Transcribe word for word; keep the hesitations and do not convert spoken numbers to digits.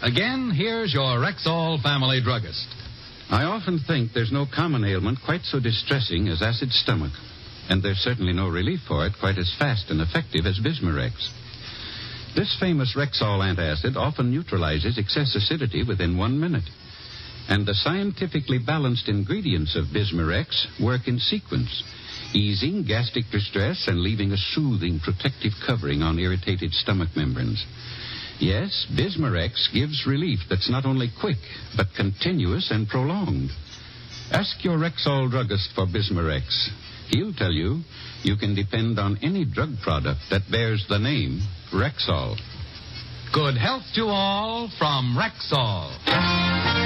Again, here's your Rexall family druggist. I often think there's no common ailment quite so distressing as acid stomach. And there's certainly no relief for it quite as fast and effective as Bismarex. This famous Rexall antacid often neutralizes excess acidity within one minute. And the scientifically balanced ingredients of Bismarex work in sequence, easing gastric distress and leaving a soothing protective covering on irritated stomach membranes. Yes, Bismarex gives relief that's not only quick, but continuous and prolonged. Ask your Rexall druggist for Bismarex. He'll tell you you can depend on any drug product that bears the name Rexall. Good health to all from Rexall.